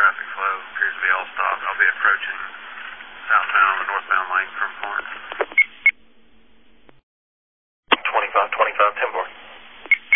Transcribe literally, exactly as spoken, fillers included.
traffic flow appears to be all stopped. I'll be approaching southbound on the northbound lane from Florence.